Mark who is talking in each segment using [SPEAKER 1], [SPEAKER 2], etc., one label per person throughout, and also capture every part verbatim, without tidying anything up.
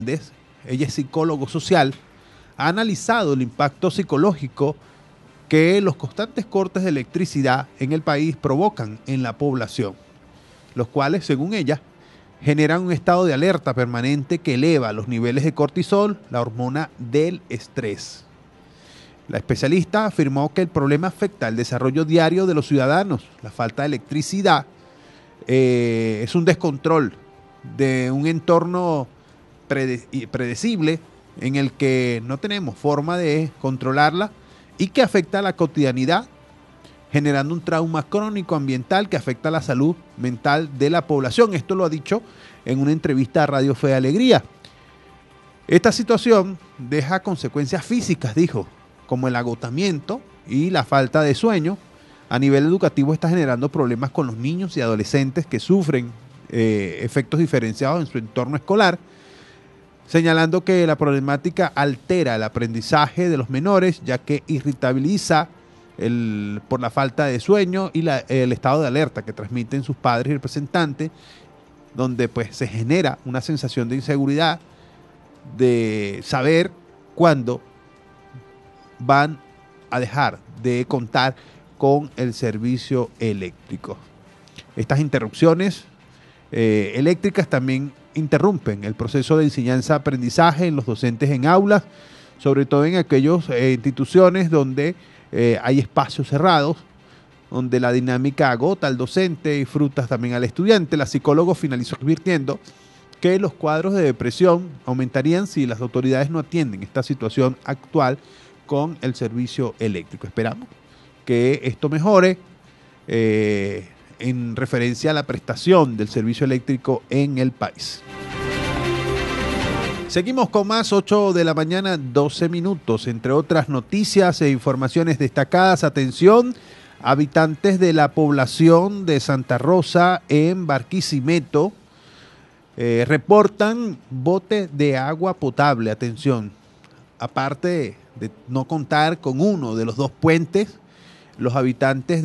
[SPEAKER 1] ella es psicólogo social, ha analizado el impacto psicológico que los constantes cortes de electricidad en el país provocan en la población, los cuales, según ella, generan un estado de alerta permanente que eleva los niveles de cortisol, la hormona del estrés. La especialista afirmó que el problema afecta el desarrollo diario de los ciudadanos. La falta de electricidad eh, es un descontrol de un entorno predecible en el que no tenemos forma de controlarla y que afecta a la cotidianidad, generando un trauma crónico ambiental que afecta a la salud mental de la población. Esto lo ha dicho en una entrevista a Radio Fe y Alegría. Esta situación deja consecuencias físicas, dijo, como el agotamiento y la falta de sueño. A nivel educativo está generando problemas con los niños y adolescentes que sufren eh, efectos diferenciados en su entorno escolar, señalando que la problemática altera el aprendizaje de los menores, ya que irritabiliza el, por la falta de sueño y la, el estado de alerta que transmiten sus padres y representantes, donde pues se genera una sensación de inseguridad, de saber cuándo van a dejar de contar con el servicio eléctrico. Estas interrupciones eh, eléctricas también interrumpen el proceso de enseñanza-aprendizaje en los docentes en aulas, sobre todo en aquellas eh, instituciones donde eh, hay espacios cerrados, donde la dinámica agota al docente y frustra también al estudiante. La psicóloga finalizó advirtiendo que los cuadros de depresión aumentarían si las autoridades no atienden esta situación actual con el servicio eléctrico. Esperamos que esto mejore eh, en referencia a la prestación del servicio eléctrico en el país. Seguimos con más, ocho de la mañana, doce minutos. Entre otras noticias e informaciones destacadas, atención, habitantes de la población de Santa Rosa en Barquisimeto eh, reportan bote de agua potable. Atención, aparte de no contar con uno de los dos puentes, los habitantes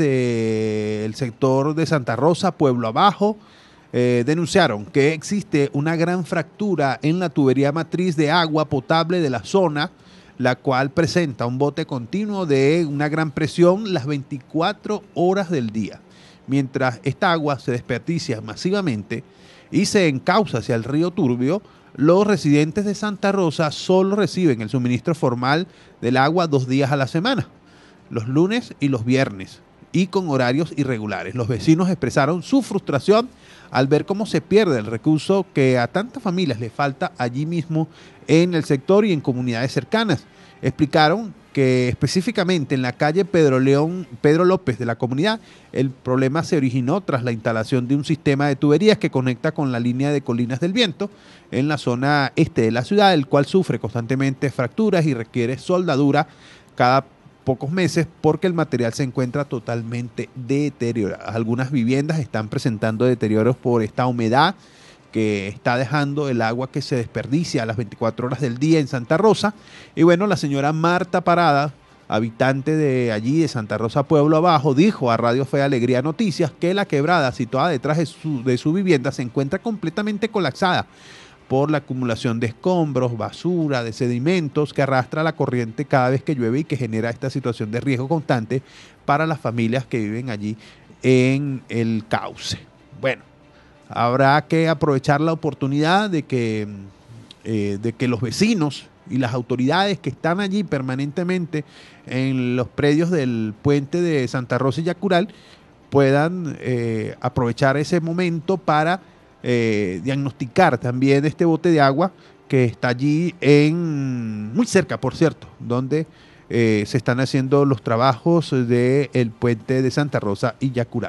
[SPEAKER 1] del sector de Santa Rosa, Pueblo Abajo, eh, denunciaron que existe una gran fractura en la tubería matriz de agua potable de la zona, la cual presenta un bote continuo de una gran presión las veinticuatro horas del día. Mientras esta agua se desperdicia masivamente y se encausa hacia el río Turbio, los residentes de Santa Rosa solo reciben el suministro formal del agua dos días a la semana, los lunes y los viernes, y con horarios irregulares. Los vecinos expresaron su frustración al ver cómo se pierde el recurso que a tantas familias les falta allí mismo en el sector y en comunidades cercanas. Explicaron que específicamente en la calle Pedro León, Pedro López de la comunidad, el problema se originó tras la instalación de un sistema de tuberías que conecta con la línea de Colinas del Viento en la zona este de la ciudad, el cual sufre constantemente fracturas y requiere soldadura cada pocos meses porque el material se encuentra totalmente deteriorado. Algunas viviendas están presentando deterioros por esta humedad que está dejando el agua que se desperdicia a las veinticuatro horas del día en Santa Rosa. Y bueno, la señora Marta Parada, habitante de allí de Santa Rosa, Pueblo Abajo, dijo a Radio Fe y Alegría Noticias que la quebrada situada detrás de su, de su vivienda se encuentra completamente colapsada por la acumulación de escombros, basura, de sedimentos que arrastra la corriente cada vez que llueve y que genera esta situación de riesgo constante para las familias que viven allí en el cauce. Bueno, habrá que aprovechar la oportunidad de que, eh, de que los vecinos y las autoridades que están allí permanentemente en los predios del puente de Santa Rosa y Yacural puedan eh, aprovechar ese momento para Eh, diagnosticar también este bote de agua que está allí en muy cerca, por cierto, donde eh, se están haciendo los trabajos del puente de Santa Rosa y Yacural.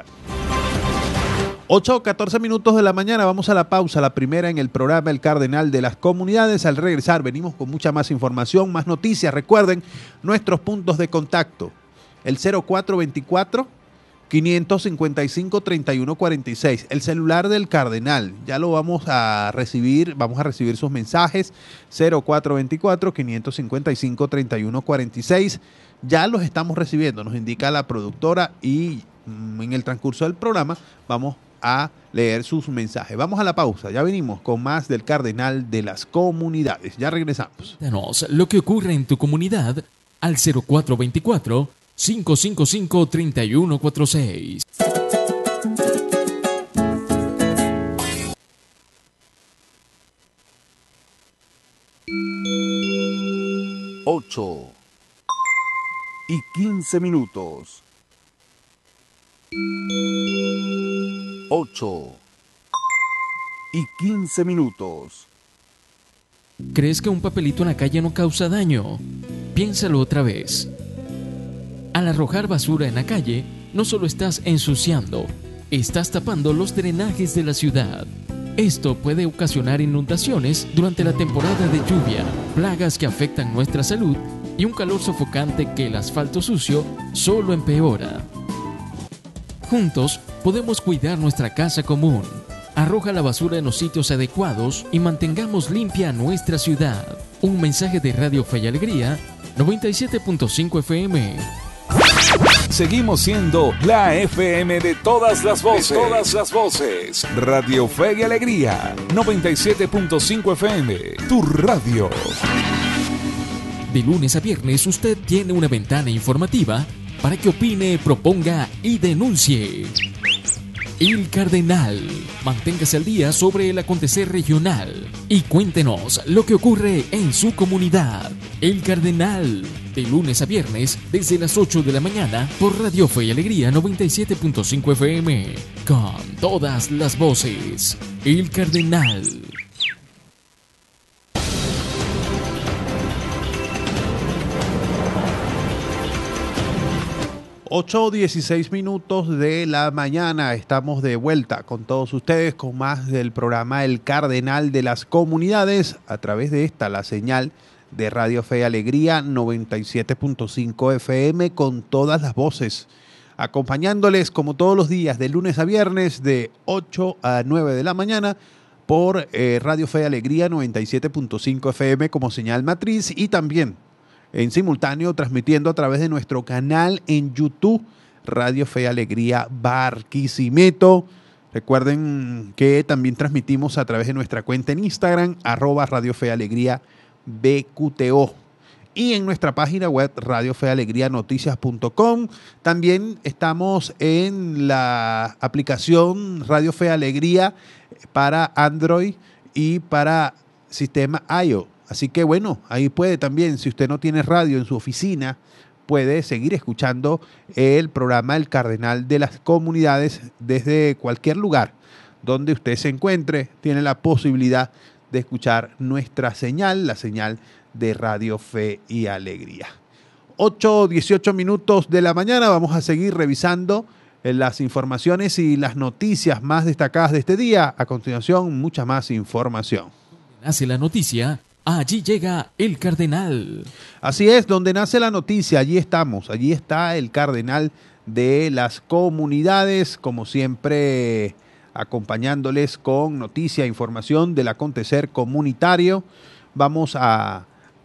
[SPEAKER 1] ocho, catorce minutos de la mañana, vamos a la pausa, la primera en el programa El Cardenal de las Comunidades. Al regresar venimos con mucha más información, más noticias. Recuerden nuestros puntos de contacto, el cero cuatro veinticuatro, quinientos cincuenta y cinco, treinta y uno cuarenta y seis, el celular del Cardenal, ya lo vamos a recibir, vamos a recibir sus mensajes, cero cuatro veinticuatro, quinientos cincuenta y cinco, treinta y uno cuarenta y seis, ya los estamos recibiendo, nos indica la productora y mm, en el transcurso del programa vamos a leer sus mensajes. Vamos a la pausa, ya venimos con más del Cardenal de las Comunidades. Ya regresamos.
[SPEAKER 2] Danos lo que ocurre en tu comunidad al cero cuatro dos cuatro, cinco cinco cinco, tres uno cuatro seis.
[SPEAKER 3] Ocho y quince minutos. Ocho y quince minutos.
[SPEAKER 2] ¿Crees que un papelito en la calle no causa daño? Piénsalo otra vez. Al arrojar basura en la calle, no solo estás ensuciando, estás tapando los drenajes de la ciudad. Esto puede ocasionar inundaciones durante la temporada de lluvia, plagas que afectan nuestra salud y un calor sofocante que el asfalto sucio solo empeora. Juntos podemos cuidar nuestra casa común. Arroja la basura en los sitios adecuados y mantengamos limpia nuestra ciudad. Un mensaje de Radio Fe y Alegría, noventa y siete punto cinco F M.
[SPEAKER 3] Seguimos siendo la F M de todas las voces. De todas las voces. Radio Fe y Alegría, noventa y siete punto cinco F M. Tu radio.
[SPEAKER 2] De lunes a viernes usted tiene una ventana informativa para que opine, proponga y denuncie. El Cardenal. Manténgase al día sobre el acontecer regional y cuéntenos lo que ocurre en su comunidad. El Cardenal. De lunes a viernes desde las ocho de la mañana por Radio Fe y Alegría noventa y siete punto cinco F M. Con todas las voces. El Cardenal.
[SPEAKER 1] ocho dieciséis minutos de la mañana, estamos de vuelta con todos ustedes con más del programa El Cardenal de las Comunidades a través de esta, la señal de Radio Fe y Alegría noventa y siete punto cinco F M con todas las voces, acompañándoles como todos los días de lunes a viernes de ocho a nueve de la mañana por eh, Radio Fe y Alegría noventa y siete punto cinco F M como señal matriz y también en simultáneo transmitiendo a través de nuestro canal en YouTube, Radio Fe y Alegría Barquisimeto. Recuerden que también transmitimos a través de nuestra cuenta en Instagram, arroba Radio Fe y Alegría B Q T O. Y en nuestra página web, radio fe alegría noticias punto com. También estamos en la aplicación Radio Fe y Alegría para Android y para sistema iOS. Así que bueno, ahí puede también, si usted no tiene radio en su oficina, puede seguir escuchando el programa El Cardenal de las Comunidades desde cualquier lugar donde usted se encuentre. Tiene la posibilidad de escuchar nuestra señal, la señal de Radio Fe y Alegría. ocho dieciocho minutos de la mañana, vamos a seguir revisando las informaciones y las noticias más destacadas de este día. A continuación, mucha más información.
[SPEAKER 2] Nace la noticia. Allí llega el Cardenal.
[SPEAKER 1] Así es, donde nace la noticia, allí estamos, allí está el Cardenal de las Comunidades, como siempre acompañándoles con noticia e información del acontecer comunitario. Vamos a,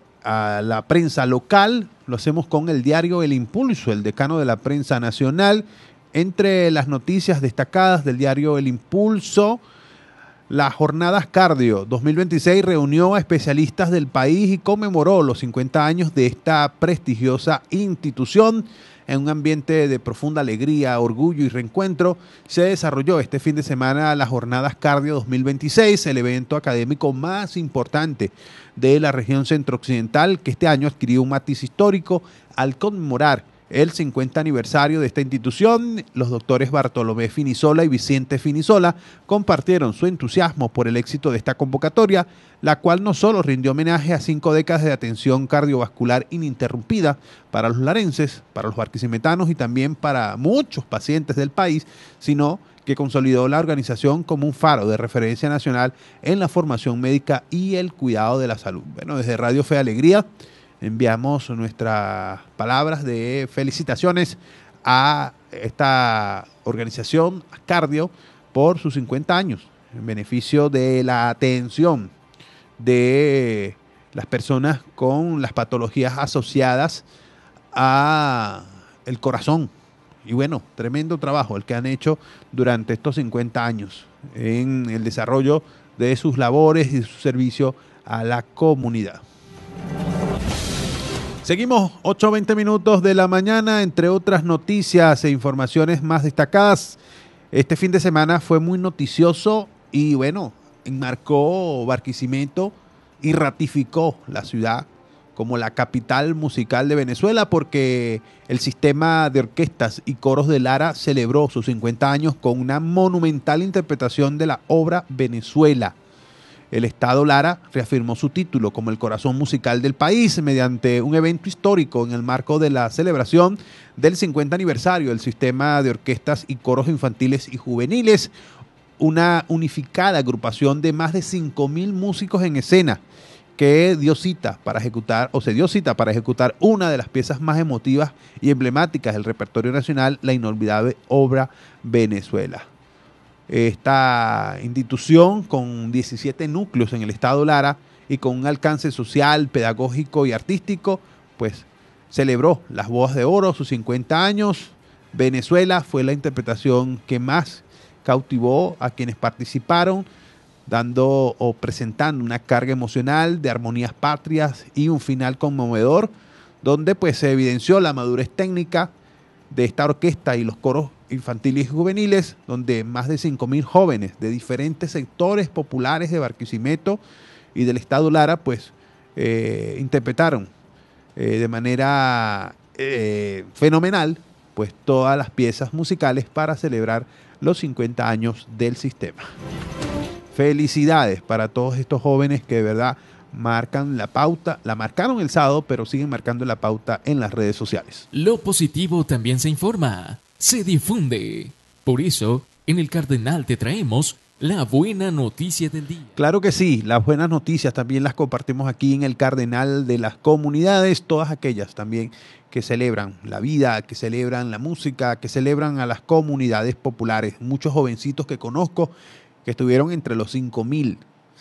[SPEAKER 1] a la prensa local, lo hacemos con el diario El Impulso, el decano de la prensa nacional. Entre las noticias destacadas del diario El Impulso, las Jornadas Cardio dos mil veintiséis reunió a especialistas del país y conmemoró los cincuenta años de esta prestigiosa institución. En un ambiente de profunda alegría, orgullo y reencuentro, se desarrolló este fin de semana las Jornadas Cardio dos mil veintiséis, el evento académico más importante de la región centro-occidental, que este año adquirió un matiz histórico al conmemorar el cincuenta aniversario de esta institución. Los doctores Bartolomé Finisola y Vicente Finisola compartieron su entusiasmo por el éxito de esta convocatoria, la cual no solo rindió homenaje a cinco décadas de atención cardiovascular ininterrumpida para los larenses, para los barquisimetanos y también para muchos pacientes del país, sino que consolidó la organización como un faro de referencia nacional en la formación médica y el cuidado de la salud. Bueno, desde Radio Fe y Alegría enviamos nuestras palabras de felicitaciones a esta organización Cardio por sus cincuenta años, en beneficio de la atención de las personas con las patologías asociadas a el corazón, Y bueno, tremendo trabajo el que han hecho durante estos cincuenta años en el desarrollo de sus labores y su servicio a la comunidad. Seguimos ocho veinte minutos de la mañana, entre otras noticias e informaciones más destacadas. Este fin de semana fue muy noticioso y bueno, enmarcó Barquisimeto y ratificó la ciudad como la capital musical de Venezuela, porque el sistema de orquestas y coros de Lara celebró sus cincuenta años con una monumental interpretación de la obra Venezuela. El Estado Lara reafirmó su título como el corazón musical del país mediante un evento histórico en el marco de la celebración del cincuenta aniversario del sistema de orquestas y coros infantiles y juveniles, una unificada agrupación de más de cinco mil músicos en escena, que dio cita para ejecutar, o se dio cita para ejecutar una de las piezas más emotivas y emblemáticas del repertorio nacional, la inolvidable obra Venezuela. Esta institución, con diecisiete núcleos en el estado Lara y con un alcance social, pedagógico y artístico, pues celebró las Bodas de Oro, sus cincuenta años. Venezuela fue la interpretación que más cautivó a quienes participaron, dando o presentando una carga emocional de armonías patrias y un final conmovedor, donde pues se evidenció la madurez técnica de esta orquesta y los coros infantiles y juveniles, donde más de cinco mil jóvenes de diferentes sectores populares de Barquisimeto y del estado Lara pues eh, interpretaron eh, de manera eh, fenomenal pues todas las piezas musicales para celebrar los cincuenta años del sistema. Felicidades para todos estos jóvenes que de verdad marcan la pauta, la marcaron el sábado, pero siguen marcando la pauta en las redes sociales.
[SPEAKER 2] Lo positivo también se informa, se difunde. Por eso, en El Cardenal te traemos la buena noticia del día.
[SPEAKER 1] Claro que sí, las buenas noticias también las compartimos aquí en El Cardenal de las comunidades, todas aquellas también que celebran la vida, que celebran la música, que celebran a las comunidades populares. Muchos jovencitos que conozco que estuvieron entre los cinco mil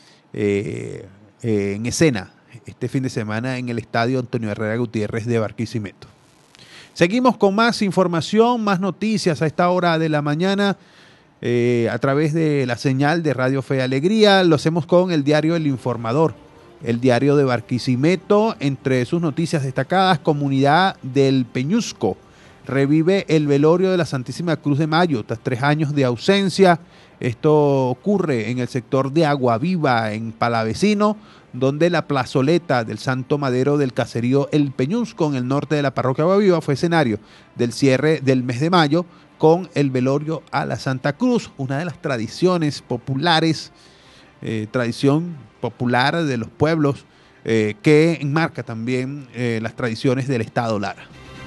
[SPEAKER 1] eh, eh, en escena este fin de semana en el estadio Antonio Herrera Gutiérrez de Barquisimeto. Seguimos con más información, más noticias a esta hora de la mañana eh, a través de la señal de Radio Fe y Alegría. Lo hacemos con el diario El Informador, el diario de Barquisimeto. Entre sus noticias destacadas, comunidad del Peñusco revive el velorio de la Santísima Cruz de Mayo tras tres años de ausencia. Esto ocurre en el sector de Agua Viva, en Palavecino, donde la plazoleta del Santo Madero del caserío El Peñusco, en el norte de la parroquia Agua Viva, fue escenario del cierre del mes de mayo con el velorio a la Santa Cruz, una de las tradiciones populares, eh, tradición popular de los pueblos, eh, que enmarca también eh, las tradiciones del estado Lara.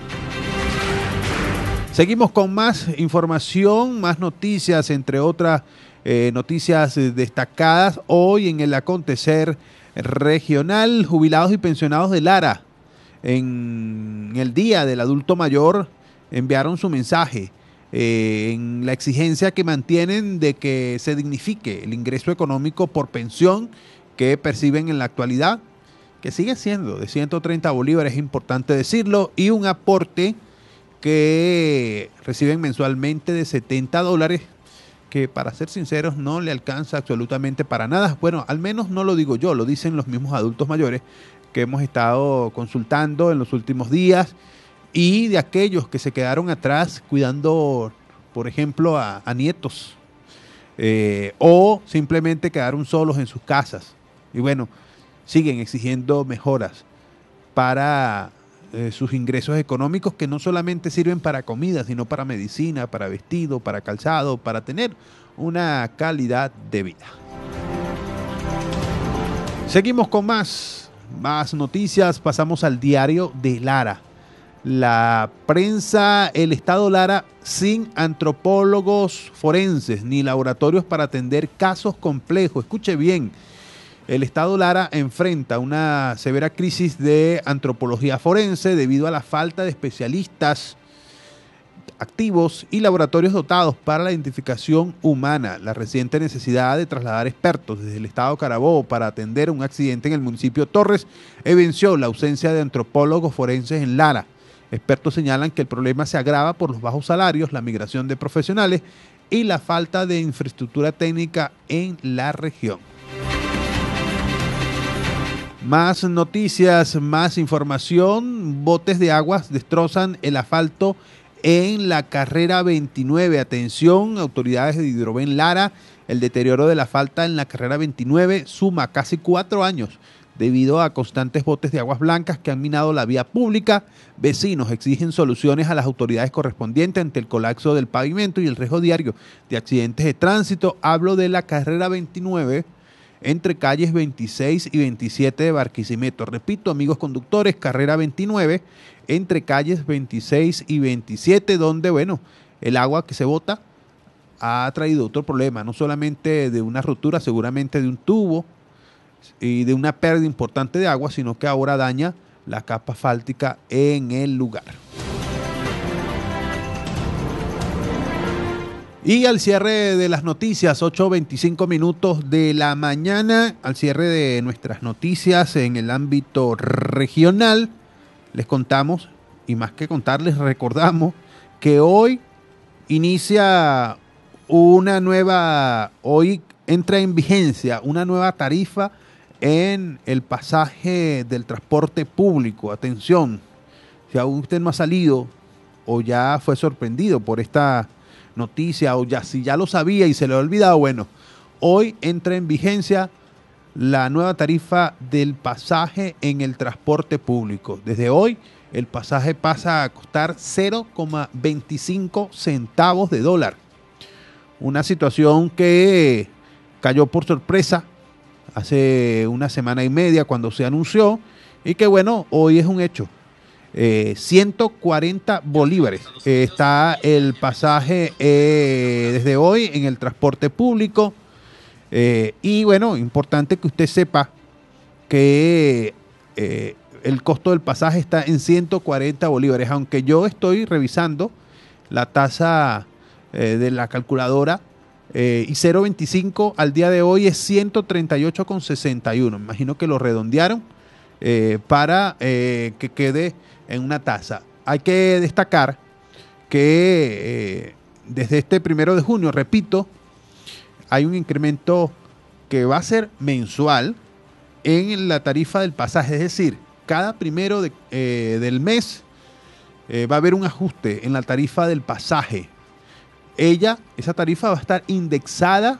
[SPEAKER 1] Seguimos con más información, más noticias, entre otras eh, noticias destacadas hoy en el acontecer regional. Jubilados y pensionados de Lara, en el Día del Adulto Mayor, enviaron su mensaje eh, en la exigencia que mantienen de que se dignifique el ingreso económico por pensión que perciben en la actualidad, que sigue siendo de ciento treinta bolívares, es importante decirlo, y un aporte que reciben mensualmente de setenta dólares, que para ser sinceros no le alcanza absolutamente para nada. Bueno, al menos no lo digo yo, lo dicen los mismos adultos mayores que hemos estado consultando en los últimos días, y de aquellos que se quedaron atrás cuidando, por ejemplo, a, a nietos, eh, o simplemente quedaron solos en sus casas. Y bueno, siguen exigiendo mejoras para Eh, sus ingresos económicos, que no solamente sirven para comida, sino para medicina, para vestido, para calzado, para tener una calidad de vida. Seguimos con más, más noticias. Pasamos al diario de Lara. La prensa, el estado Lara sin antropólogos forenses ni laboratorios para atender casos complejos. Escuche bien. El estado Lara enfrenta una severa crisis de antropología forense debido a la falta de especialistas activos y laboratorios dotados para la identificación humana. La reciente necesidad de trasladar expertos desde el estado Carabobo para atender un accidente en el municipio Torres evidenció la ausencia de antropólogos forenses en Lara. Expertos señalan que el problema se agrava por los bajos salarios, la migración de profesionales y la falta de infraestructura técnica en la región. Más noticias, más información. Botes de aguas destrozan el asfalto en la carrera veintinueve. Atención, autoridades de Hidroven Lara. El deterioro de la asfalto en la carrera veintinueve suma casi cuatro años debido a constantes botes de aguas blancas que han minado la vía pública. Vecinos exigen soluciones a las autoridades correspondientes ante el colapso del pavimento y el riesgo diario de accidentes de tránsito. Hablo de la carrera veintinueve entre calles veintiséis y veintisiete de Barquisimeto. Repito, amigos conductores, carrera veintinueve entre calles veintiséis y veintisiete, donde, bueno, el agua que se bota ha traído otro problema, no solamente de una rotura, seguramente de un tubo y de una pérdida importante de agua, sino que ahora daña la capa asfáltica en el lugar. Y al cierre de las noticias, ocho veinticinco minutos de la mañana, al cierre de nuestras noticias en el ámbito regional, les contamos, y más que contarles, recordamos que hoy inicia una nueva, hoy entra en vigencia una nueva tarifa en el pasaje del transporte público. Atención, si aún usted no ha salido o ya fue sorprendido por esta noticia o ya si ya lo sabía y se le ha olvidado, bueno, hoy entra en vigencia la nueva tarifa del pasaje en el transporte público. Desde hoy el pasaje pasa a costar cero coma veinticinco centavos de dólar. Una situación que cayó por sorpresa hace una semana y media cuando se anunció y que bueno, hoy es un hecho. Eh, ciento cuarenta bolívares eh, está el pasaje eh, desde hoy en el transporte público eh, y bueno, importante que usted sepa que eh, el costo del pasaje está en ciento cuarenta bolívares, aunque yo estoy revisando la tasa eh, de la calculadora eh, y cero coma veinticinco al día de hoy es ciento treinta y ocho coma sesenta y uno, me imagino que lo redondearon eh, para eh, que quede en una tasa. Hay que destacar que eh, desde este primero de junio, repito, hay un incremento que va a ser mensual en la tarifa del pasaje, es decir, cada primero de, eh, del mes eh, va a haber un ajuste en la tarifa del pasaje. Ella, esa tarifa va a estar indexada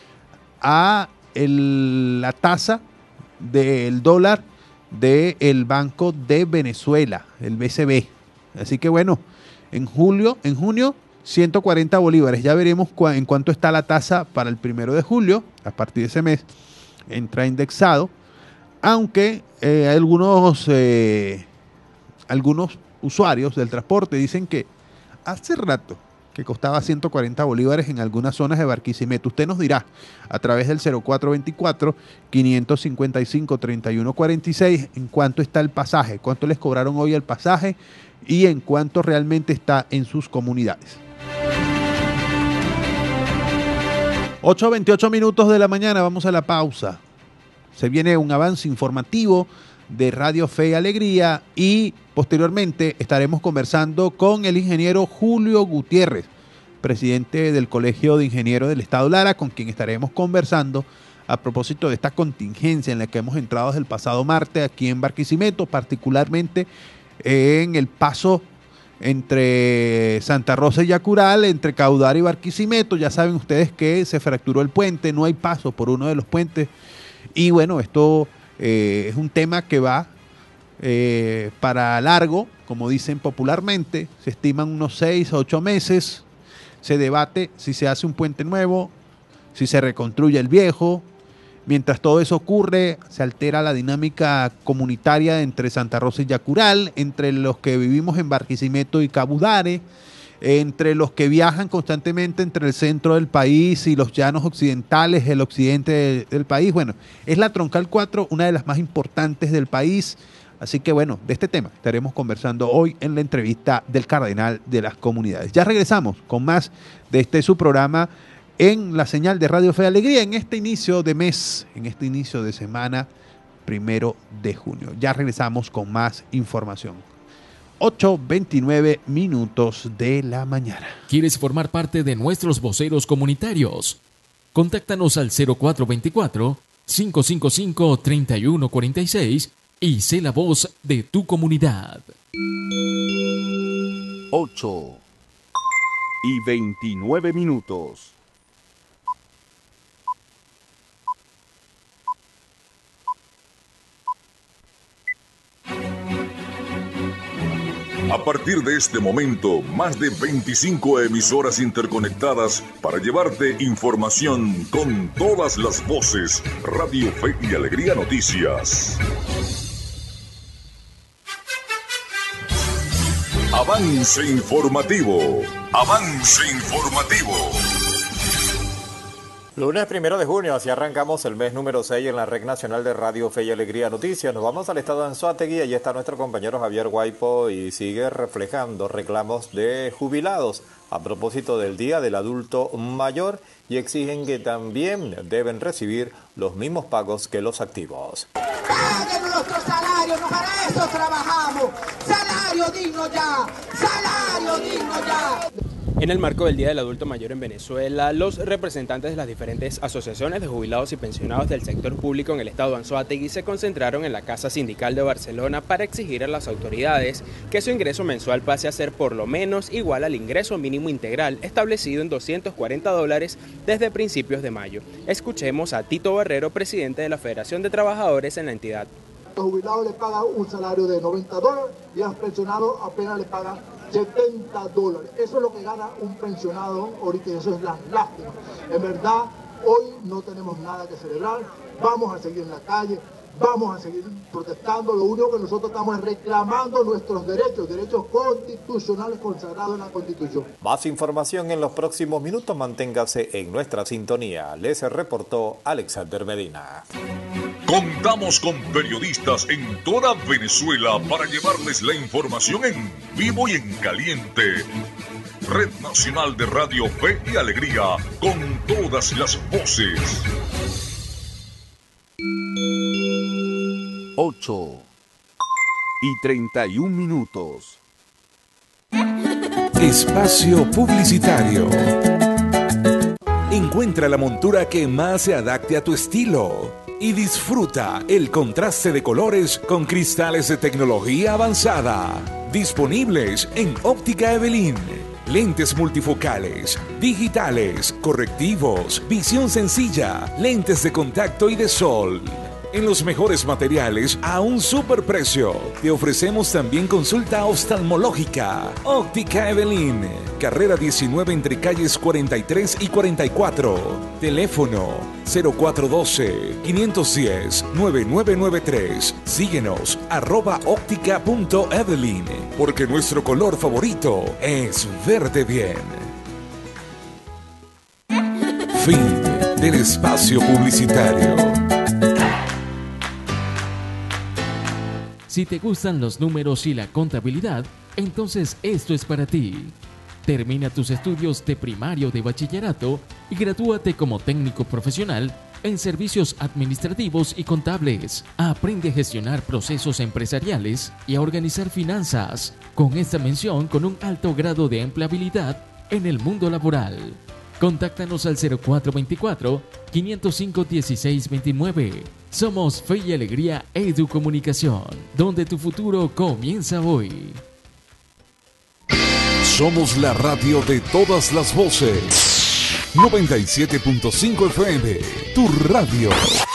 [SPEAKER 1] a el, la tasa del dólar del Banco de Venezuela, el B C B. Así que bueno, en julio, en junio, ciento cuarenta bolívares. Ya veremos cu en cuánto está la tasa para el primero de julio. A partir de ese mes entra indexado. Aunque eh, algunos, eh, algunos usuarios del transporte dicen que hace rato que costaba ciento cuarenta bolívares en algunas zonas de Barquisimeto. Usted nos dirá a través del cero cuatro veinticuatro, quinientos cincuenta y cinco, treinta y uno cuarenta y seis en cuánto está el pasaje, cuánto les cobraron hoy el pasaje y en cuánto realmente está en sus comunidades. ocho veintiocho minutos de la mañana, vamos a la pausa. Se viene un avance informativo de Radio Fe y Alegría y posteriormente estaremos conversando con el ingeniero Julio Gutiérrez, presidente del Colegio de Ingenieros del Estado Lara, con quien estaremos conversando a propósito de esta contingencia en la que hemos entrado desde el pasado martes aquí en Barquisimeto, particularmente en el paso entre Santa Rosa y Yacural, entre Caudar y Barquisimeto. Ya saben ustedes que se fracturó el puente, no hay paso por uno de los puentes y bueno, esto Eh, es un tema que va eh, para largo, como dicen popularmente, se estiman unos seis a ocho meses, se debate si se hace un puente nuevo, si se reconstruye el viejo. Mientras todo eso ocurre, se altera la dinámica comunitaria entre Santa Rosa y Yacural, entre los que vivimos en Barquisimeto y Cabudare, entre los que viajan constantemente entre el centro del país y los llanos occidentales, el occidente del, del país. Bueno, es la Troncal cuatro, una de las más importantes del país. Así que bueno, de este tema estaremos conversando hoy en la entrevista del Cardenal de las Comunidades. Ya regresamos con más de este su programa en la señal de Radio Fe y Alegría en este inicio de mes, en este inicio de semana, primero de junio. Ya regresamos con más información. ocho veintinueve minutos de la mañana.
[SPEAKER 2] ¿Quieres formar parte de nuestros voceros comunitarios? Contáctanos al cero cuatro dos cuatro, cinco cinco cinco, tres uno cuatro seis y sé la voz de tu comunidad.
[SPEAKER 3] ocho y veintinueve minutos.
[SPEAKER 4] A partir de este momento, más de veinticinco emisoras interconectadas para llevarte información con todas las voces. Radio Fe y Alegría Noticias. Avance informativo. Avance informativo.
[SPEAKER 5] Lunes primero de junio, así arrancamos el mes número seis en la red nacional de Radio Fe y Alegría Noticias. Nos vamos al estado de Anzoátegui, allí está nuestro compañero Javier Guaipo y sigue reflejando reclamos de jubilados a propósito del Día del Adulto Mayor y exigen que también deben recibir los mismos pagos que los activos.
[SPEAKER 6] ¡Paguen nuestro salario! ¡No para eso trabajamos! ¡Salario digno ya! ¡Salario digno ya!
[SPEAKER 7] En el marco del Día del Adulto Mayor en Venezuela, los representantes de las diferentes asociaciones de jubilados y pensionados del sector público en el estado de Anzoátegui se concentraron en la Casa Sindical de Barcelona para exigir a las autoridades que su ingreso mensual pase a ser por lo menos igual al ingreso mínimo integral establecido en doscientos cuarenta dólares desde principios de mayo. Escuchemos a Tito Barrero, presidente de la Federación de Trabajadores en la entidad.
[SPEAKER 8] Los jubilados le pagan un salario de noventa dólares y a los pensionados apenas le pagan setenta dólares. Eso es lo que gana un pensionado ahorita y eso es la lástima. En verdad, hoy no tenemos nada que celebrar, vamos a seguir en la calle, vamos a seguir protestando. Lo único que nosotros estamos es reclamando nuestros derechos, derechos constitucionales consagrados en la Constitución.
[SPEAKER 5] Más información en los próximos minutos, manténgase en nuestra sintonía. Les reportó Alexander Medina.
[SPEAKER 4] Contamos con periodistas en toda Venezuela para llevarles la información en vivo y en caliente. Red Nacional de Radio Fe y Alegría, con todas las voces.
[SPEAKER 3] ocho y treinta y un minutos. Espacio publicitario. Encuentra la montura que más se adapte a tu estilo y disfruta el contraste de colores con cristales de tecnología avanzada. Disponibles en Óptica Evelyn. Lentes multifocales, digitales, correctivos, visión sencilla, lentes de contacto y de sol. En los mejores materiales a un superprecio. Te ofrecemos también consulta oftalmológica. Óptica Evelyn, carrera diecinueve entre calles cuarenta y tres y cuarenta y cuatro. Teléfono cero cuatro uno dos, cinco uno cero, nueve nueve nueve tres. Síguenos arroba óptica punto evelyn, porque nuestro color favorito es verde bien. Fin del espacio publicitario.
[SPEAKER 2] Si te gustan los números y la contabilidad, entonces esto es para ti. Termina tus estudios de primario de bachillerato y gradúate como técnico profesional en servicios administrativos y contables. Aprende a gestionar procesos empresariales y a organizar finanzas, con esta mención con un alto grado de empleabilidad en el mundo laboral. Contáctanos al cero cuatro dos cuatro, cinco cinco uno seis dos nueve. Somos Fe y Alegría Educomunicación, donde tu futuro comienza hoy.
[SPEAKER 3] Somos la radio de todas las voces. noventa y siete punto cinco F M, tu radio.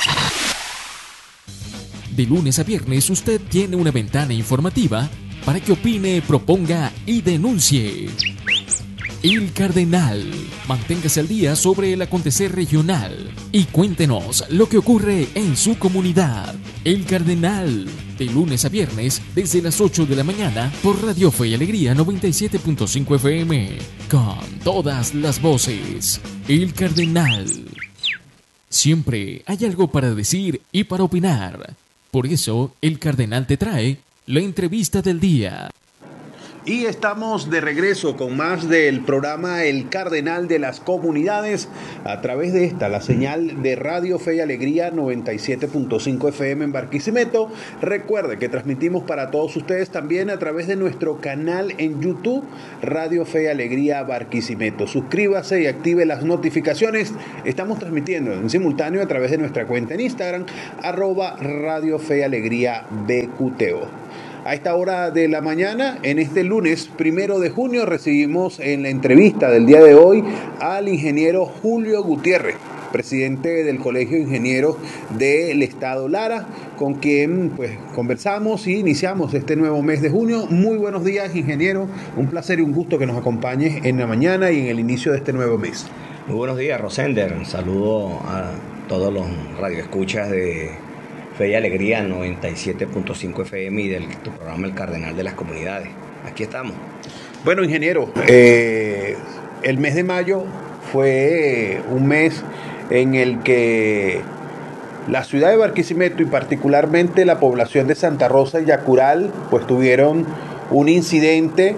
[SPEAKER 2] De lunes a viernes usted tiene una ventana informativa para que opine, proponga y denuncie. El Cardenal. Manténgase al día sobre el acontecer regional y cuéntenos lo que ocurre en su comunidad. El Cardenal. De lunes a viernes desde las ocho de la mañana por Radio Fe y Alegría noventa y siete punto cinco F M. Con todas las voces. El Cardenal. Siempre hay algo para decir y para opinar. Por eso, el Cardenal te trae la entrevista del día.
[SPEAKER 1] Y estamos de regreso con más del programa El Cardenal de las Comunidades a través de esta, la señal de Radio Fe y Alegría noventa y siete punto cinco F M en Barquisimeto. Recuerde que transmitimos para todos ustedes también a través de nuestro canal en YouTube, Radio Fe y Alegría Barquisimeto. Suscríbase y active las notificaciones. Estamos transmitiendo en simultáneo a través de nuestra cuenta en Instagram, arroba Radio Fe y Alegría B Q T O. A esta hora de la mañana, en este lunes primero de junio, recibimos en la entrevista del día de hoy al ingeniero Julio Gutiérrez, presidente del Colegio de Ingenieros del Estado Lara, con quien pues conversamos y iniciamos este nuevo mes de junio. Muy buenos días, ingeniero. Un placer y un gusto que nos acompañes en la mañana y en el inicio de este nuevo mes.
[SPEAKER 9] Muy buenos días, Rosender. Un saludo a todos los radioescuchas de Fe y Alegría noventa y siete punto cinco F M y del tu programa El Cardenal de las Comunidades. Aquí estamos.
[SPEAKER 1] Bueno, ingeniero, eh, el mes de mayo fue un mes en el que la ciudad de Barquisimeto y particularmente la población de Santa Rosa y Yacural pues tuvieron un incidente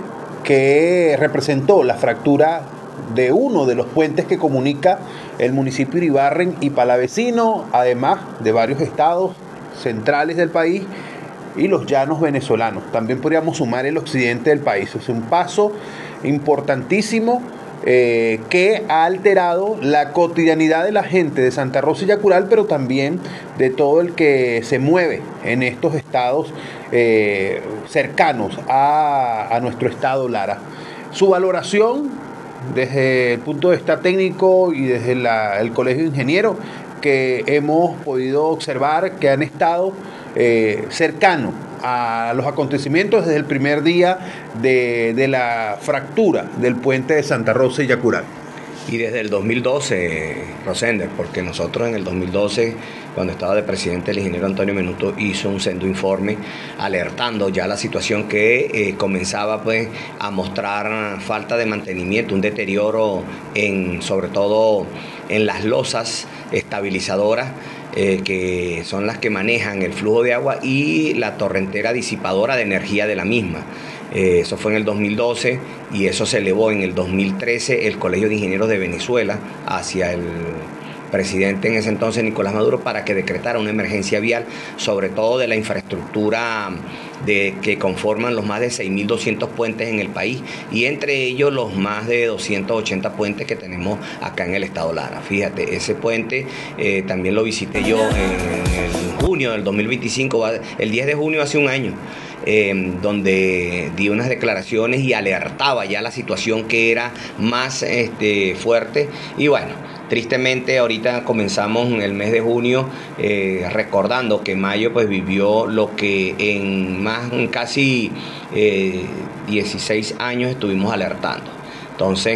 [SPEAKER 1] que representó la fractura de uno de los puentes que comunica el municipio de Iribarren y Palavecino, además de varios estados centrales del país y los llanos venezolanos. También podríamos sumar el occidente del país. Es un paso importantísimo eh, que ha alterado la cotidianidad de la gente de Santa Rosa y Yacural, pero también de todo el que se mueve en estos estados eh, cercanos a, a nuestro estado Lara. Su valoración desde el punto de vista técnico y desde la, el Colegio de Ingenieros, que hemos podido observar que han estado eh, cercanos a los acontecimientos desde el primer día de, de la fractura del puente de Santa Rosa y Yacural.
[SPEAKER 9] Y desde el dos mil doce, Rosender, porque nosotros en el dos mil doce, cuando estaba de presidente el ingeniero Antonio Menuto, hizo un sendo informe alertando ya la situación que eh, comenzaba pues a mostrar falta de mantenimiento, un deterioro en, sobre todo en las losas estabilizadoras, eh, que son las que manejan el flujo de agua, y la torrentera disipadora de energía de la misma. Eh, eso fue en el dos mil doce y eso se elevó en el dos mil trece el Colegio de Ingenieros de Venezuela hacia el presidente en ese entonces, Nicolás Maduro, para que decretara una emergencia vial, sobre todo de la infraestructura de, que conforman los más de seis mil doscientos puentes en el país, y entre ellos los más de doscientos ochenta puentes que tenemos acá en el estado Lara. Fíjate, ese puente eh, también lo visité yo en, en junio del dos mil veinticinco, el diez de junio, hace un año. Eh, donde di unas declaraciones y alertaba ya la situación que era más este, fuerte. Y bueno, tristemente ahorita comenzamos en el mes de junio eh, recordando que mayo pues vivió lo que en más en casi eh, dieciséis años estuvimos alertando. Entonces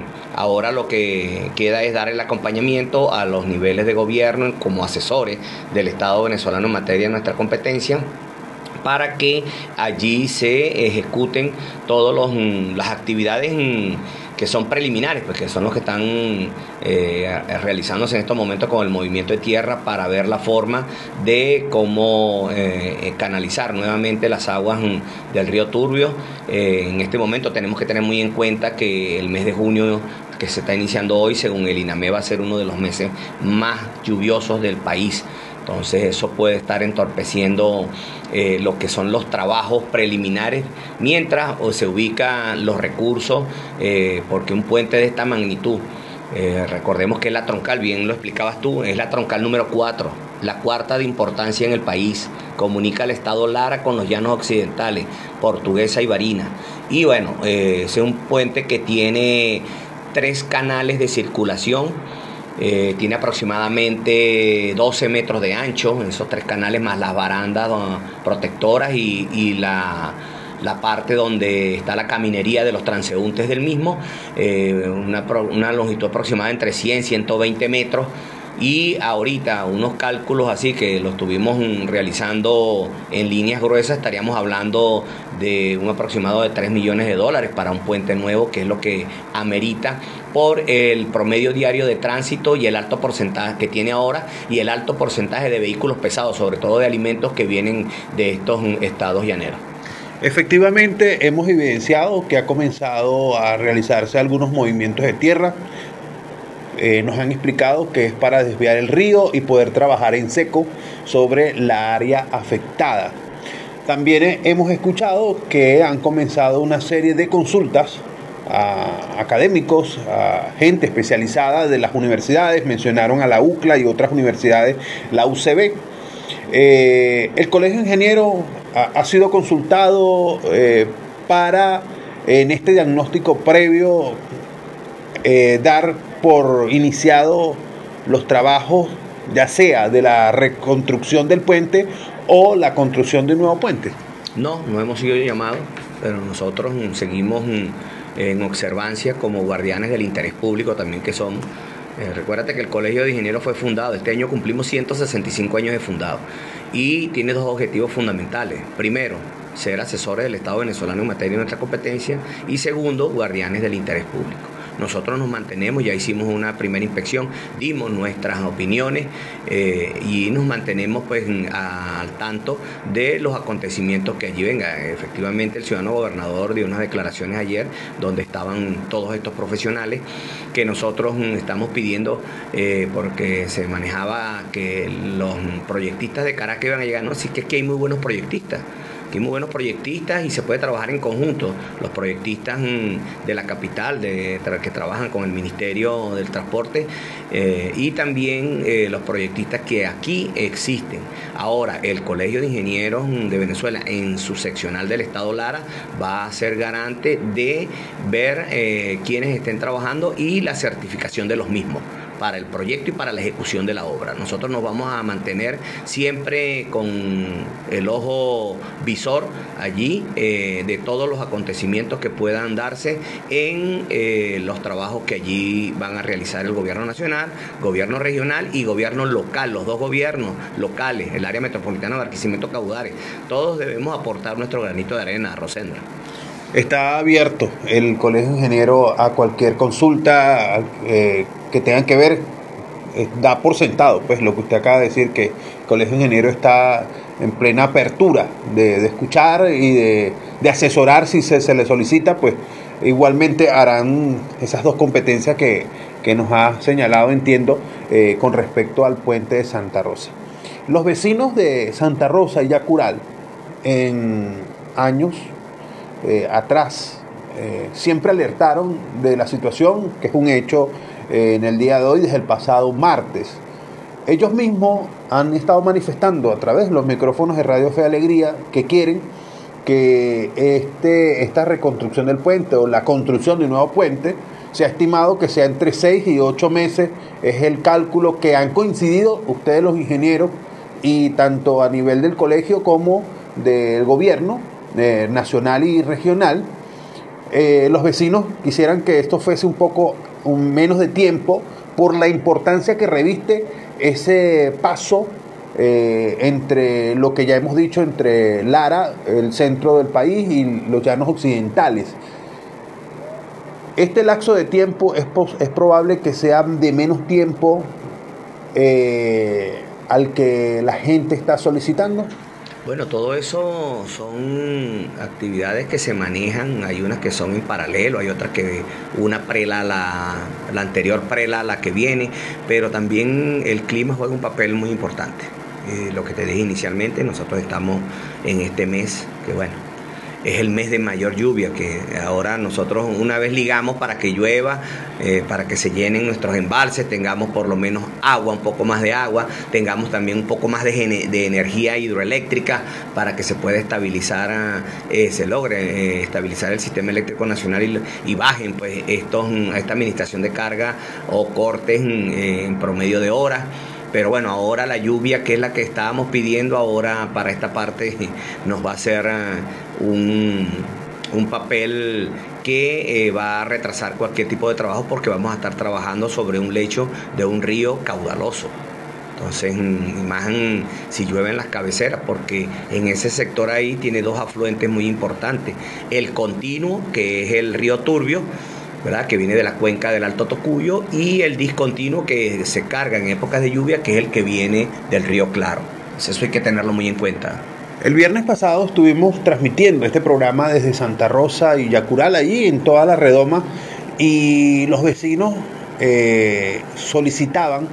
[SPEAKER 9] ahora lo que queda es dar el acompañamiento a los niveles de gobierno como asesores del Estado venezolano en materia de nuestra competencia, para que allí se ejecuten todas las actividades que son preliminares, pues que son los que están eh, realizándose en estos momentos con el movimiento de tierra, para ver la forma de cómo eh, canalizar nuevamente las aguas del río Turbio. Eh, en este momento tenemos que tener muy en cuenta que el mes de junio que se está iniciando hoy, según el INAME, va a ser uno de los meses más lluviosos del país. Entonces eso puede estar entorpeciendo eh, lo que son los trabajos preliminares, mientras o se ubican los recursos, eh, porque un puente de esta magnitud, eh, recordemos que es la troncal, bien lo explicabas tú, es la troncal número cuatro, la cuarta de importancia en el país, comunica el estado Lara con los llanos occidentales, Portuguesa y Barinas. Y bueno, eh, es un puente que tiene tres canales de circulación. Eh, tiene aproximadamente doce metros de ancho, esos tres canales, más las barandas uh, protectoras y, y la, la parte donde está la caminería de los transeúntes del mismo, eh, una, una longitud aproximada entre cien y ciento veinte metros. Y ahorita unos cálculos así que los estuvimos realizando en líneas gruesas, estaríamos hablando de un aproximado de tres millones de dólares para un puente nuevo, que es lo que amerita por el promedio diario de tránsito y el alto porcentaje que tiene ahora, y el alto porcentaje de vehículos pesados, sobre todo de alimentos que vienen de estos estados llaneros.
[SPEAKER 1] Efectivamente, hemos evidenciado que ha comenzado a realizarse algunos movimientos de tierra. Eh, nos han explicado que es para desviar el río y poder trabajar en seco sobre la área afectada. También eh, hemos escuchado que han comenzado una serie de consultas a académicos, a gente especializada de las universidades. Mencionaron a la U C L A y otras universidades, la U C B. Eh, el Colegio de Ingenieros ha, ha sido consultado eh, para, en este diagnóstico previo, eh, dar por iniciado los trabajos, ya sea de la reconstrucción del puente o la construcción de un nuevo puente.
[SPEAKER 9] No, no hemos sido llamados, pero nosotros seguimos en observancia como guardianes del interés público también que somos. Eh, recuérdate que el Colegio de Ingenieros fue fundado, este año cumplimos ciento sesenta y cinco años de fundado y tiene dos objetivos fundamentales. Primero, ser asesores del Estado venezolano en materia de nuestra competencia y segundo, guardianes del interés público. Nosotros nos mantenemos, ya hicimos una primera inspección, dimos nuestras opiniones eh, y nos mantenemos pues a, al tanto de los acontecimientos que allí vengan. Efectivamente, el ciudadano gobernador dio unas declaraciones ayer donde estaban todos estos profesionales que nosotros estamos pidiendo eh, porque se manejaba que los proyectistas de Caracas iban a llegar. No, sí que es que hay muy buenos proyectistas. Hay muy buenos proyectistas y se puede trabajar en conjunto. Los proyectistas de la capital, de, que trabajan con el Ministerio del Transporte eh, y también eh, los proyectistas que aquí existen. Ahora, el Colegio de Ingenieros de Venezuela, en su seccional del Estado Lara, va a ser garante de ver eh, quiénes estén trabajando y la certificación de los mismos para el proyecto y para la ejecución de la obra. Nosotros nos vamos a mantener siempre con el ojo visor allí eh, de todos los acontecimientos que puedan darse en eh, los trabajos que allí van a realizar el gobierno nacional, gobierno regional y gobierno local, los dos gobiernos locales, el área metropolitana de Barquisimeto Caudares. Todos debemos aportar nuestro granito de arena, Rosendra.
[SPEAKER 1] Está abierto el Colegio de Ingenieros a cualquier consulta eh, que tengan que ver, eh, da por sentado pues lo que usted acaba de decir, que el Colegio de Ingenieros está en plena apertura de, de escuchar y de, de asesorar si se, se le solicita, pues igualmente harán esas dos competencias que, que nos ha señalado, entiendo, eh, con respecto al puente de Santa Rosa. Los vecinos de Santa Rosa y Yacural en años Eh, atrás eh, siempre alertaron de la situación, que es un hecho eh, en el día de hoy, desde el pasado martes. Ellos mismos han estado manifestando a través de los micrófonos de Radio Fe y Alegría que quieren que este, esta reconstrucción del puente o la construcción de un nuevo puente se ha estimado que sea entre seis y ocho meses, es el cálculo que han coincidido ustedes los ingenieros y tanto a nivel del colegio como del gobierno Eh, nacional y regional. Eh, los vecinos quisieran que esto fuese un poco un menos de tiempo por la importancia que reviste ese paso eh, entre lo que ya hemos dicho, entre Lara, el centro del país, y los llanos occidentales. Este lapso de tiempo es, es probable que sea de menos tiempo eh, al que la gente está solicitando.
[SPEAKER 9] Bueno, todo eso son actividades que se manejan, hay unas que son en paralelo, hay otras que una prela, la, la anterior prela, la que viene, pero también el clima juega un papel muy importante. Eh, lo que te dije inicialmente, nosotros estamos en este mes, que bueno, es el mes de mayor lluvia, que ahora nosotros una vez ligamos para que llueva, eh, para que se llenen nuestros embalses, tengamos por lo menos agua, un poco más de agua, tengamos también un poco más de, de energía hidroeléctrica para que se pueda estabilizar, eh, se logre eh, estabilizar el sistema eléctrico nacional y, y bajen pues estos, esta administración de carga o cortes eh, en promedio de horas. Pero bueno, ahora la lluvia, que es la que estábamos pidiendo ahora para esta parte, nos va a hacer un, un papel que eh, va a retrasar cualquier tipo de trabajo porque vamos a estar trabajando sobre un lecho de un río caudaloso. Entonces, más si llueve en las cabeceras, porque en ese sector ahí tiene dos afluentes muy importantes. El continuo, que es el río Turbio, ¿verdad?, que viene de la cuenca del Alto Tocuyo, y el discontinuo que se carga en épocas de lluvia, que es el que viene del río Claro. Entonces, eso hay que tenerlo muy en cuenta.
[SPEAKER 1] El viernes pasado estuvimos transmitiendo este programa desde Santa Rosa y Yacural, allí en toda la redoma, y los vecinos eh, solicitaban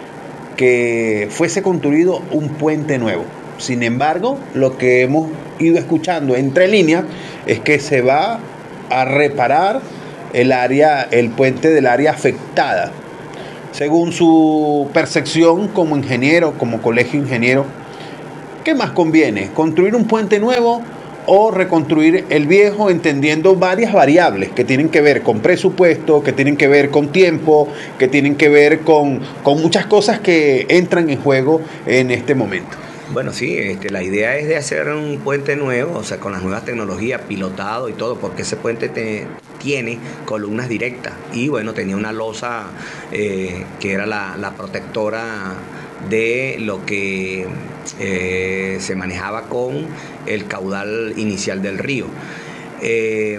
[SPEAKER 1] que fuese construido un puente nuevo. Sin embargo, lo que hemos ido escuchando entre líneas es que se va a reparar el área, el puente del área afectada. Según su percepción como ingeniero, como colegio ingeniero, ¿qué más conviene? ¿Construir un puente nuevo o reconstruir el viejo, entendiendo varias variables que tienen que ver con presupuesto, que tienen que ver con tiempo, que tienen que ver con, con muchas cosas que entran en juego en este momento?
[SPEAKER 9] Bueno, sí, este, la idea es de hacer un puente nuevo, o sea, con las nuevas tecnologías, pilotado y todo, porque ese puente te, tiene columnas directas y, bueno, tenía una losa eh, que era la, la protectora de lo que eh, se manejaba con el caudal inicial del río. Eh,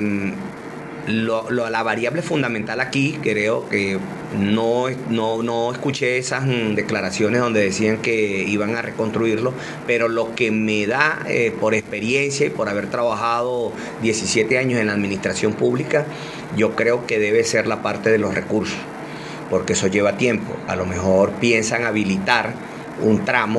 [SPEAKER 9] lo, lo, la variable fundamental aquí, creo que no, no, no escuché esas declaraciones donde decían que iban a reconstruirlo, pero lo que me da eh, por experiencia y por haber trabajado diecisiete años en la administración pública, yo creo que debe ser la parte de los recursos, porque eso lleva tiempo. A lo mejor piensan habilitar un tramo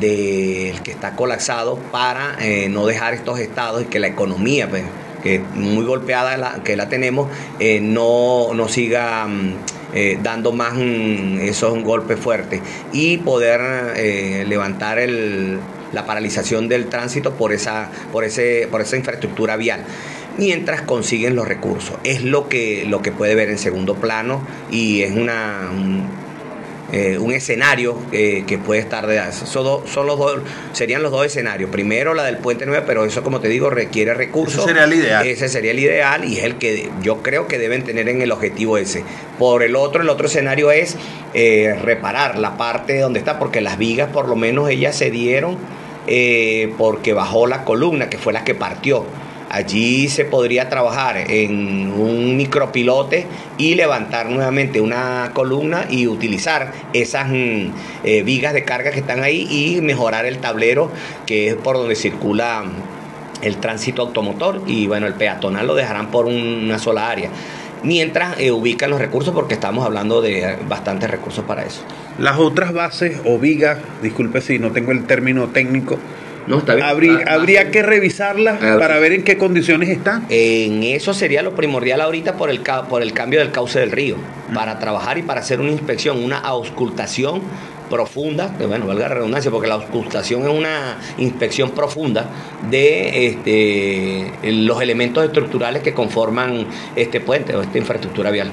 [SPEAKER 9] del que está colapsado para eh, no dejar estos estados y que la economía, pues, que muy golpeada la, que la tenemos, eh, no, no siga eh, dando más mm, esos golpes fuertes y poder eh, levantar el, la paralización del tránsito por esa, por ese, por esa infraestructura vial, mientras consiguen los recursos. Es lo que, lo que puede ver en segundo plano y es una... Un, Eh, un escenario eh, que puede estar de eso. Son, son los dos, serían los dos escenarios. Primero la del puente nueve, pero eso, como te digo, requiere recursos.
[SPEAKER 1] Ese sería el ideal.
[SPEAKER 9] Ese sería el ideal y es el que yo creo que deben tener en el objetivo ese. Por el otro, el otro escenario es eh, reparar la parte donde está, porque las vigas por lo menos ellas se dieron eh, porque bajó la columna, que fue la que partió. Allí se podría trabajar en un micropilote y levantar nuevamente una columna y utilizar esas eh, vigas de carga que están ahí y mejorar el tablero, que es por donde circula el tránsito automotor, y bueno, el peatonal lo dejarán por una sola área, mientras eh, ubican los recursos, porque estamos hablando de bastantes recursos para eso.
[SPEAKER 1] Las otras bases o vigas, disculpe si no tengo el término técnico,
[SPEAKER 9] No, está bien.
[SPEAKER 1] Habría, ah, habría que revisarlas ah, para ver en qué condiciones están.
[SPEAKER 9] En eso sería lo primordial ahorita por el, por el cambio del cauce del río, mm. para trabajar y para hacer una inspección, una auscultación profunda, que bueno, valga la redundancia, porque la auscultación es una inspección profunda de este, los elementos estructurales que conforman este puente o esta infraestructura vial.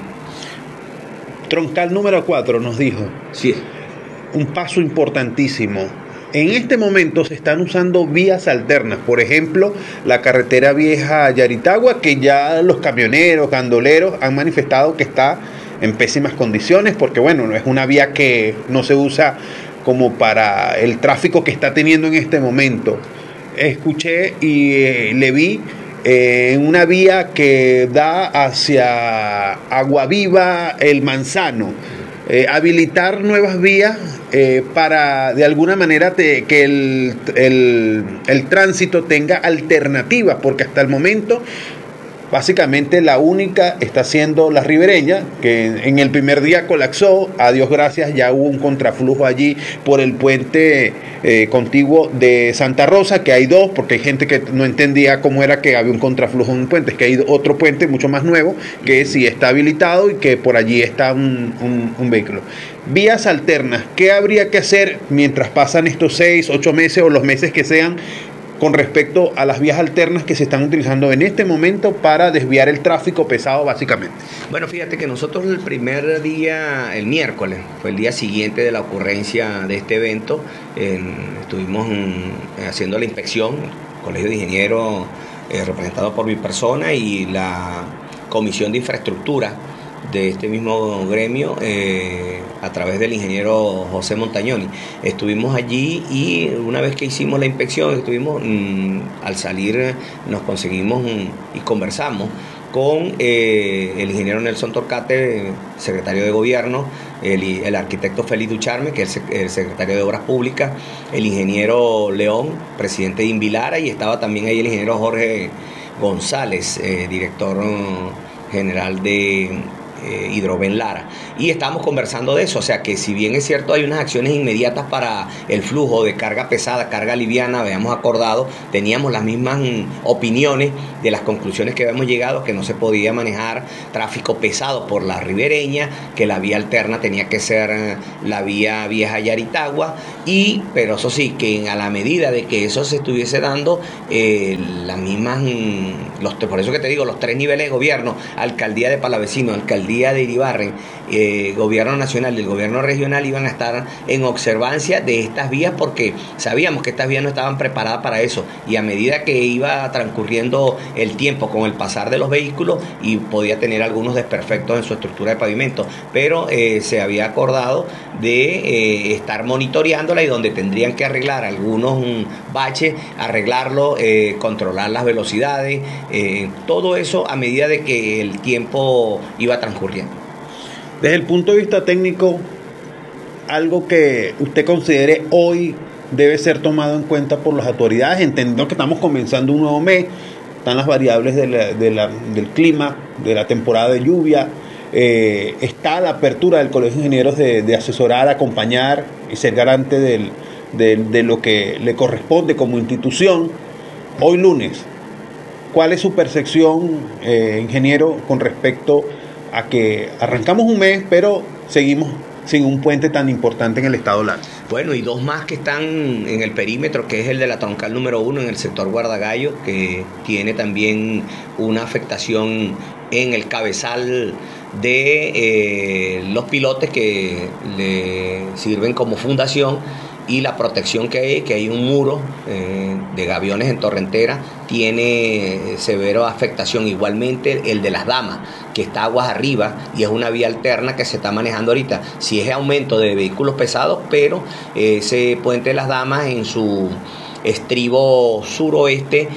[SPEAKER 1] Troncal número cuatro nos dijo.
[SPEAKER 9] Sí.
[SPEAKER 1] Un paso importantísimo. En este momento se están usando vías alternas, por ejemplo, la carretera vieja Yaritagua, que ya los camioneros, gandoleros han manifestado que está en pésimas condiciones, porque bueno, es una vía que no se usa como para el tráfico que está teniendo en este momento. Escuché y eh, le vi en eh, una vía que da hacia Aguaviva, El Manzano. Eh, habilitar nuevas vías eh, para de alguna manera te, que el, el, el tránsito tenga alternativas, porque hasta el momento básicamente la única está siendo la ribereña, que en el primer día colapsó. A Dios gracias, ya hubo un contraflujo allí por el puente eh, contiguo de Santa Rosa, que hay dos, porque hay gente que no entendía cómo era que había un contraflujo en un puente. Es que hay otro puente mucho más nuevo que sí está habilitado y que por allí está un, un, un vehículo. Vías alternas, ¿qué habría que hacer mientras pasan estos seis, ocho meses o los meses que sean, con respecto a las vías alternas que se están utilizando en este momento para desviar el tráfico pesado básicamente?
[SPEAKER 9] Bueno, fíjate que nosotros el primer día, el miércoles, fue el día siguiente de la ocurrencia de este evento, eh, estuvimos mm, haciendo la inspección, el Colegio de Ingenieros eh, representado por mi persona y la Comisión de Infraestructura de este mismo gremio, eh, a través del ingeniero José Montañoni. Estuvimos allí y una vez que hicimos la inspección, estuvimos, mmm, al salir nos conseguimos mmm, y conversamos con eh, el ingeniero Nelson Torcate, secretario de Gobierno, el, el arquitecto Félix Ducharme, que es el, el secretario de Obras Públicas, el ingeniero León, presidente de Invilara, y estaba también ahí el ingeniero Jorge González, eh, director general de eh, Hidroven Lara. Y estamos conversando de eso, o sea que si bien es cierto hay unas acciones inmediatas para el flujo de carga pesada, carga liviana, habíamos acordado, teníamos las mismas mm, opiniones de las conclusiones que habíamos llegado, que no se podía manejar tráfico pesado por la ribereña, que la vía alterna tenía que ser eh, la vía Vieja Yaritagua, y, pero eso sí, que a la medida de que eso se estuviese dando, eh, las mismas, mm, los, por eso que te digo, los tres niveles de gobierno, alcaldía de Palavecino, alcaldía de Iribarren, eh, gobierno nacional y el gobierno regional, iban a estar en observancia de estas vías, porque sabíamos que estas vías no estaban preparadas para eso, y a medida que iba transcurriendo el tiempo con el pasar de los vehículos, y podía tener algunos desperfectos en su estructura de pavimento, pero eh, se había acordado de eh, estar monitoreándola, y donde tendrían que arreglar algunos um, baches, arreglarlo, eh, controlar las velocidades, eh, todo eso a medida de que el tiempo iba transcurriendo.
[SPEAKER 1] Desde el punto de vista técnico, algo que usted considere hoy debe ser tomado en cuenta por las autoridades, entendiendo que estamos comenzando un nuevo mes, están las variables de la, de la, del clima, de la temporada de lluvia, eh, está la apertura del Colegio de Ingenieros de, de asesorar, acompañar y ser garante del, de, de lo que le corresponde como institución. Hoy lunes, ¿cuál es su percepción, eh, ingeniero, con respecto a que arrancamos un mes, pero seguimos sin un puente tan importante en el estado Lara?
[SPEAKER 9] Bueno, y dos más que están en el perímetro, que es el de la troncal número uno en el sector Guardagallo, que tiene también una afectación en el cabezal de eh, los pilotes que le sirven como fundación, y la protección que hay, que hay un muro eh, de gaviones en Torrentera, tiene severa afectación. Igualmente el de las Damas, que está aguas arriba, y es una vía alterna que se está manejando ahorita. Sí es aumento de vehículos pesados, pero ese puente de las Damas en su estribo suroeste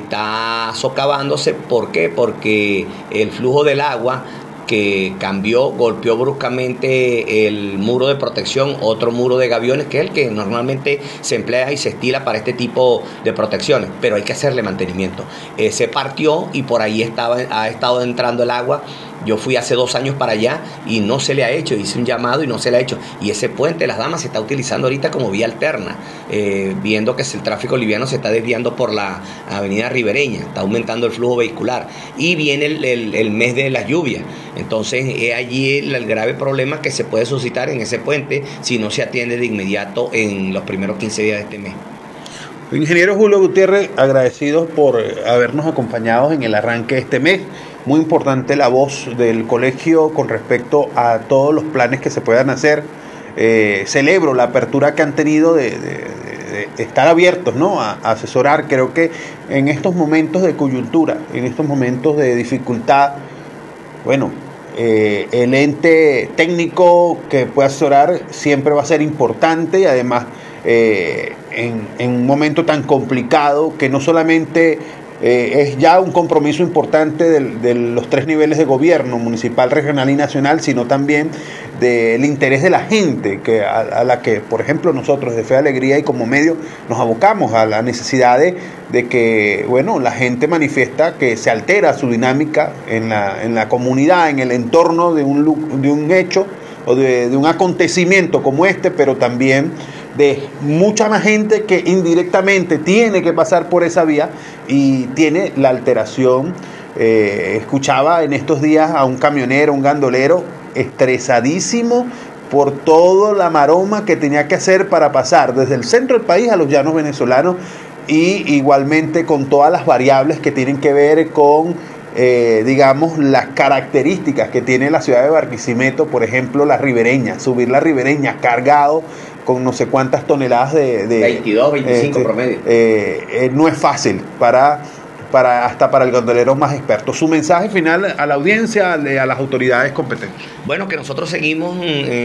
[SPEAKER 9] está socavándose. ¿Por qué? Porque el flujo del agua que cambió, golpeó bruscamente el muro de protección, otro muro de gaviones, que es el que normalmente se emplea y se estila para este tipo de protecciones, pero hay que hacerle mantenimiento. Eh, se partió y por ahí estaba, ha estado entrando el agua. Yo fui hace dos años para allá y no se le ha hecho, hice un llamado y no se le ha hecho. Y ese puente de las Damas se está utilizando ahorita como vía alterna, eh, viendo que el tráfico liviano se está desviando por la avenida ribereña, está aumentando el flujo vehicular. Y viene el, el, el mes de las lluvias. Entonces es allí el, el grave problema que se puede suscitar en ese puente si no se atiende de inmediato en los primeros quince días de este mes.
[SPEAKER 1] Ingeniero Julio Gutiérrez, agradecidos por habernos acompañado en el arranque de este mes. Muy importante la voz del colegio con respecto a todos los planes que se puedan hacer. Eh, celebro la apertura que han tenido de, de, de, de estar abiertos, ¿no?, a, a asesorar. Creo que en estos momentos de coyuntura, en estos momentos de dificultad, bueno, eh, el ente técnico que puede asesorar siempre va a ser importante, y además eh, en, en un momento tan complicado que no solamente Eh, es ya un compromiso importante de, de los tres niveles de gobierno, municipal, regional y nacional, sino también del interés de la gente, que a, a la que, por ejemplo, nosotros de Fe y Alegría y como medio nos abocamos a la necesidad de, de que, bueno, la gente manifiesta que se altera su dinámica en la, en la comunidad, en el entorno de un, de un hecho o de, de un acontecimiento como este, pero también de mucha más gente que indirectamente tiene que pasar por esa vía y tiene la alteración. Eh, escuchaba en estos días a un camionero, un gandolero, estresadísimo por toda la maroma que tenía que hacer para pasar desde el centro del país a los llanos venezolanos, y igualmente con todas las variables que tienen que ver con Eh, digamos, las características que tiene la ciudad de Barquisimeto, por ejemplo, la ribereña, subir la ribereña cargado con no sé cuántas toneladas de... de
[SPEAKER 9] veintidós, veinticinco
[SPEAKER 1] eh,
[SPEAKER 9] promedio.
[SPEAKER 1] Eh, eh, no es fácil para, para hasta para el gondolero más experto. Su mensaje final a la audiencia, a las autoridades competentes.
[SPEAKER 9] Bueno, que nosotros seguimos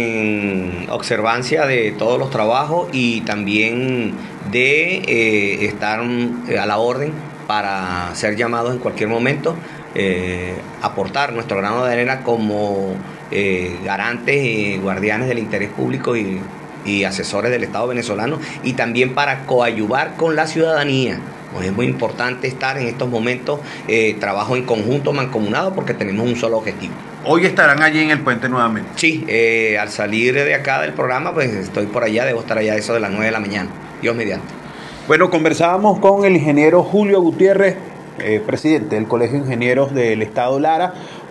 [SPEAKER 9] en observancia de todos los trabajos y también de eh, estar a la orden para ser llamados en cualquier momento eh, aportar nuestro grano de arena como eh, garantes y guardianes del interés público y, y asesores del Estado venezolano, y también para coadyuvar con la ciudadanía. Pues es muy importante estar en estos momentos, eh, trabajo en conjunto, mancomunado, porque tenemos un solo objetivo.
[SPEAKER 1] Hoy estarán allí en el puente nuevamente.
[SPEAKER 9] Sí, eh, al salir de acá del programa, pues estoy por allá, debo estar allá a eso de las nueve de la mañana, Dios mediante.
[SPEAKER 1] Bueno, conversábamos con el ingeniero Julio Gutiérrez, eh, presidente del Colegio de Ingenieros del Estado Lara.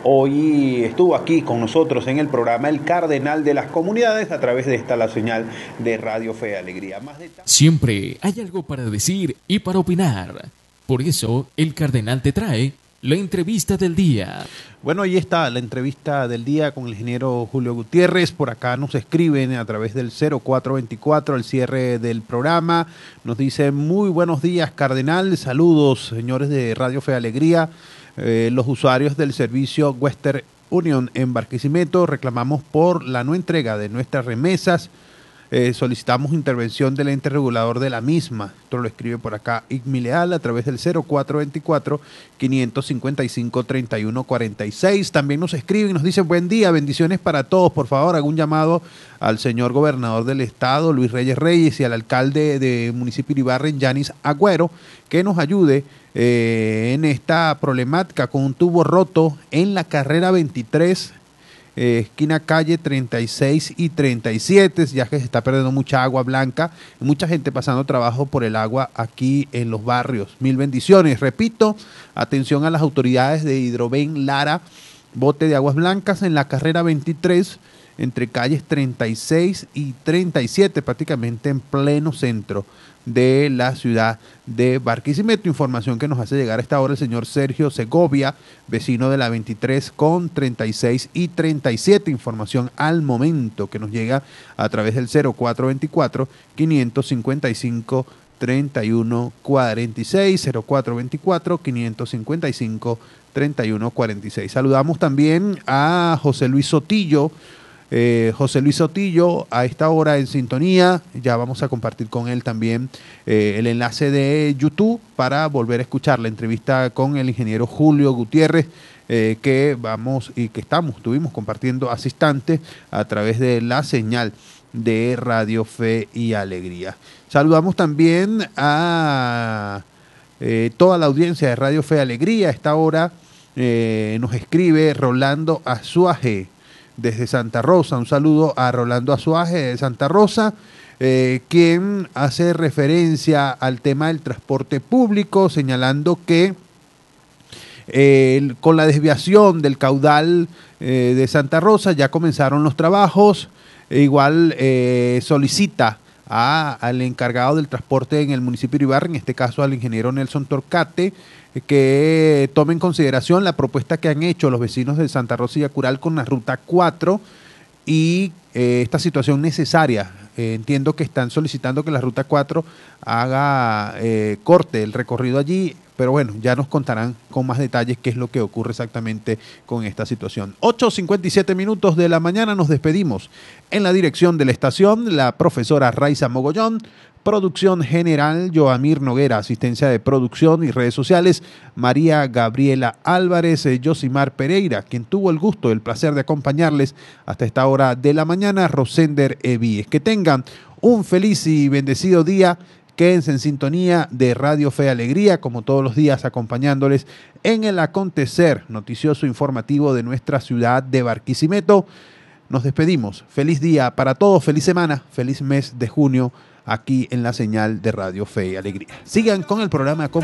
[SPEAKER 1] Hoy estuvo aquí con nosotros en el programa El Cardenal de las Comunidades a través de esta la señal de Radio Fe y Alegría. Más de...
[SPEAKER 2] Siempre hay algo para decir y para opinar. Por eso, el Cardenal te trae la entrevista del día.
[SPEAKER 1] Bueno, ahí está la entrevista del día con el ingeniero Julio Gutiérrez. Por acá nos escriben a través del cero cuatro veinticuatro, al cierre del programa. Nos dice: muy buenos días, Cardenal. Saludos, señores de Radio Fe y Alegría. Eh, los usuarios del servicio Western Union en Barquisimeto reclamamos por la no entrega de nuestras remesas. Eh, solicitamos intervención del ente regulador de la misma. Esto lo escribe por acá Igmi Leal a través del cero cuatro veinticuatro, quinientos cincuenta y cinco, treinta y uno cuarenta y seis. También nos escriben y nos dicen: buen día, bendiciones para todos. Por favor, hago un llamado al señor gobernador del estado, Luis Reyes Reyes, y al alcalde de municipio Iribarren, Yanis Agüero, que nos ayude eh, en esta problemática con un tubo roto en la carrera veintitrés, Eh, esquina calle treinta y seis y treinta y siete, ya que se está perdiendo mucha agua blanca, mucha gente pasando trabajo por el agua aquí en los barrios. Mil bendiciones. Repito, atención a las autoridades de Hidroben Lara, bote de aguas blancas en la carrera veintitrés, entre calles treinta y seis y treinta y siete, prácticamente en pleno centro de la ciudad de Barquisimeto. Información que nos hace llegar a esta hora el señor Sergio Segovia, vecino de la veintitrés con treinta y seis y treinta y siete. Información al momento que nos llega a través del cero cuatro veinticuatro, quinientos cincuenta y cinco, treinta y uno cuarenta y seis, cero cuatro veinticuatro, quinientos cincuenta y cinco, treinta y uno cuarenta y seis. Saludamos también a José Luis Sotillo. Eh, José Luis Sotillo a esta hora en sintonía. Ya vamos a compartir con él también eh, el enlace de YouTube para volver a escuchar la entrevista con el ingeniero Julio Gutiérrez, eh, que vamos y que estamos, estuvimos compartiendo hace instantes a través de la señal de Radio Fe y Alegría. Saludamos también a eh, toda la audiencia de Radio Fe y Alegría. A esta hora eh, nos escribe Rolando Azuaje desde Santa Rosa. Un saludo a Rolando Azuaje de Santa Rosa, eh, quien hace referencia al tema del transporte público, señalando que eh, con la desviación del caudal eh, de Santa Rosa ya comenzaron los trabajos. E igual eh, solicita a, al encargado del transporte en el municipio de Iribarren, en este caso al ingeniero Nelson Torcate, que tome en consideración la propuesta que han hecho los vecinos de Santa Rosa y Yacural con la ruta cuatro y eh, esta situación necesaria. Eh, entiendo que están solicitando que la ruta cuatro haga eh, corte el recorrido allí, pero bueno, ya nos contarán con más detalles qué es lo que ocurre exactamente con esta situación. ocho cincuenta y siete minutos de la mañana, nos despedimos. En la dirección de la estación, la profesora Raiza Mogollón. Producción general, Joamir Noguera. Asistencia de producción y redes sociales, María Gabriela Álvarez. eh, Josimar Pereira, quien tuvo el gusto, el placer de acompañarles hasta esta hora de la mañana, Rosender Evíes. Que tengan un feliz y bendecido día. Quédense en sintonía de Radio Fe y Alegría, como todos los días, acompañándoles en el acontecer noticioso informativo de nuestra ciudad de Barquisimeto. Nos despedimos. Feliz día para todos, feliz semana, feliz mes de junio, aquí en la señal de Radio Fe y Alegría. Sigan con el programa.